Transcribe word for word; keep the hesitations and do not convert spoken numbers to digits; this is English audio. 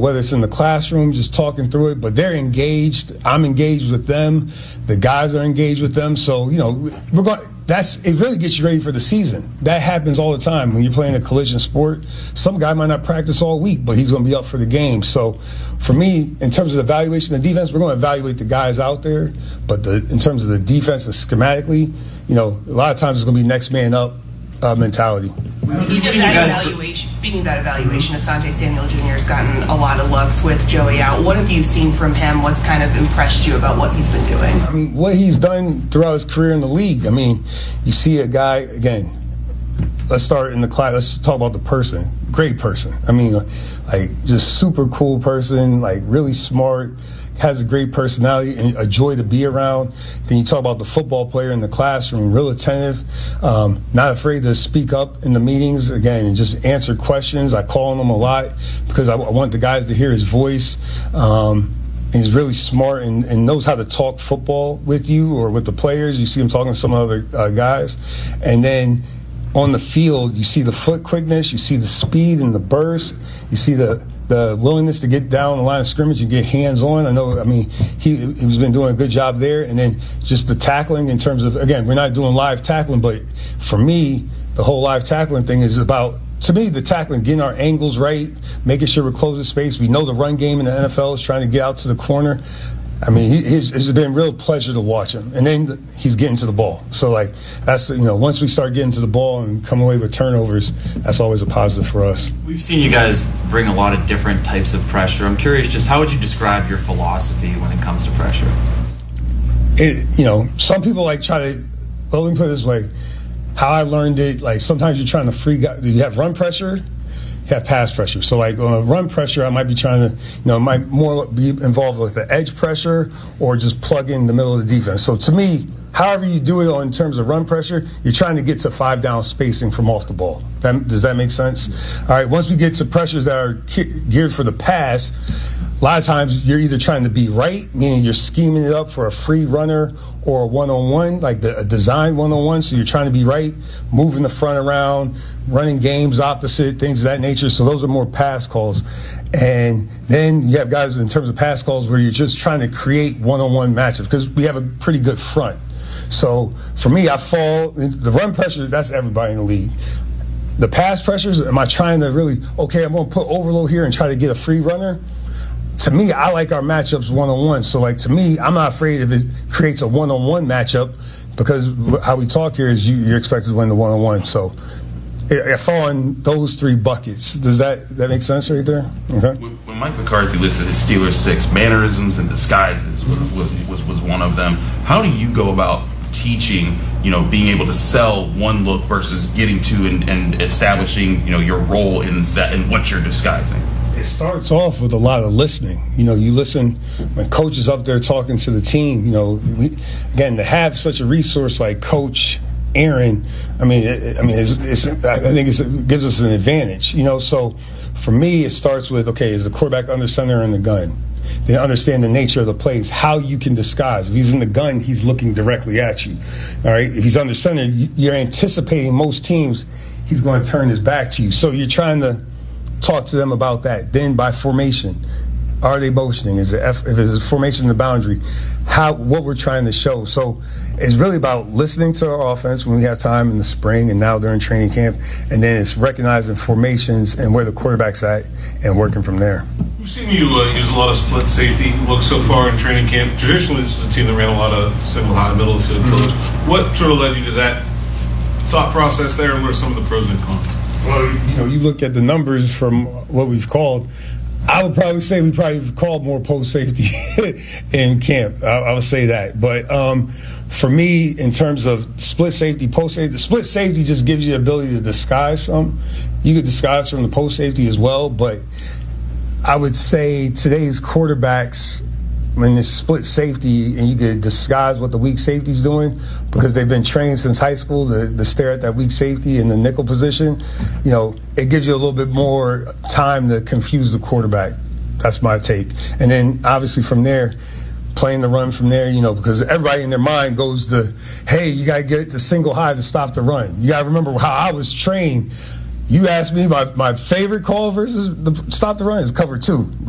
whether it's in the classroom, just talking through it, but they're engaged. I'm engaged with them. The guys are engaged with them. So, you know, we're going. That's it. Really gets you ready for the season. That happens all the time when you're playing a collision sport. Some guy might not practice all week, but he's going to be up for the game. So, for me, in terms of the evaluation of the defense, we're going to evaluate the guys out there. But the, in terms of the defense and schematically, you know, a lot of times it's going to be next man up uh, mentality. Speaking of that evaluation, speaking of that evaluation, Asante Samuel Junior has gotten a lot of looks with Joey out. What have you seen from him? What's kind of impressed you about what he's been doing? I mean, what he's done throughout his career in the league. I mean, you see a guy, again, let's start in the class. Let's talk about the person. Great person. I mean, like, just super cool person, like, really smart, has a great personality and a joy to be around. Then you talk about the football player in the classroom, real attentive, um, not afraid to speak up in the meetings, again, and just answer questions. I call on him a lot because I, I want the guys to hear his voice. Um, he's really smart and, and knows how to talk football with you or with the players. You see him talking to some other uh, guys. And then on the field, you see the foot quickness, you see the speed and the burst, you see the the willingness to get down the line of scrimmage and get hands-on. I know, I mean, he, he's been doing a good job there. And then just the tackling in terms of, again, we're not doing live tackling, but for me, the whole live tackling thing is about, to me, the tackling, getting our angles right, making sure we're closing space. We know the run game in the N F L is trying to get out to the corner. I mean, he, he's, it's been a real pleasure to watch him. And then he's getting to the ball. So, like, that's, you know, once we start getting to the ball and come away with turnovers, that's always a positive for us. We've seen you guys bring a lot of different types of pressure. I'm curious, just how would you describe your philosophy when it comes to pressure? It, you know, some people, like, try to, well, let me put it this way. How I learned it, like, sometimes you're trying to free guys. You have run pressure, have pass pressure. So, like, on a run pressure, I might be trying to, you know, might more be involved with the edge pressure or just plug in the middle of the defense. So, to me, however you do it on, in terms of run pressure, you're trying to get to five down spacing from off the ball. That, does that make sense? Mm-hmm. All right, once we get to pressures that are geared for the pass, a lot of times you're either trying to be right, meaning you're scheming it up for a free runner or a one-on-one, like the, a design one-on-one, so you're trying to be right, moving the front around, running games opposite, things of that nature. So those are more pass calls. And then you have guys in terms of pass calls where you're just trying to create one-on-one matchups because we have a pretty good front. So for me, I fall, the run pressure, that's everybody in the league. The pass pressures, am I trying to really, okay, I'm going to put overload here and try to get a free runner? To me, I like our matchups one-on-one. So, like, to me, I'm not afraid if it creates a one-on-one matchup because how we talk here is you, you're expected to win the one-on-one. So, I fall in those three buckets. Does that that make sense right there? Okay. When Mike McCarthy listed his Steelers six, mannerisms and disguises was, was, was one of them. How do you go about teaching, you know, being able to sell one look versus getting to and, and establishing, you know, your role in that and what you're disguising? It starts off with a lot of listening. You know, you listen when Coach is up there talking to the team. You know, we, again, to have such a resource like Coach Aaron, I mean, it, I mean, it's, it's, I think it's, it gives us an advantage. You know, so for me, it starts with, okay, is the quarterback under center in the gun? They understand the nature of the plays, how you can disguise. If he's in the gun, he's looking directly at you. All right, if he's under center, you're anticipating most teams he's going to turn his back to you. So you're trying to talk to them about that. Then by formation, are they motioning? Is it F, if it's a formation in the boundary, how what we're trying to show. So it's really about listening to our offense when we have time in the spring and now during training camp, and then it's recognizing formations and where the quarterback's at and working from there. We've seen you uh, use a lot of split safety look so far in training camp. Traditionally, this is a team that ran a lot of single high, middle of the field coverage. Mm-hmm. What sort of led you to that thought process there, and what are some of the pros and cons? Well, you know, you look at the numbers from what we've called. I would probably say we probably called more post safety in camp. I, I would say that. But um, for me, in terms of split safety, post safety, split safety just gives you the ability to disguise some. You could disguise from the post safety as well. But I would say today's quarterbacks, when it's split safety and you could disguise what the weak safety's doing because they've been trained since high school to, to stare at that weak safety in the nickel position, you know, it gives you a little bit more time to confuse the quarterback. That's my take. And then obviously from there, playing the run from there, you know, because everybody in their mind goes to, hey, you got to get to single high to stop the run. You got to remember how I was trained. You asked me my, my favorite call versus the stop the run is cover two.